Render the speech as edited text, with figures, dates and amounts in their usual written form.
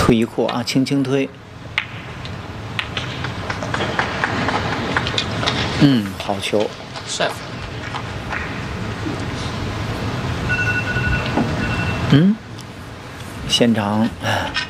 推一扩啊，轻轻推。好球。 chef。 现场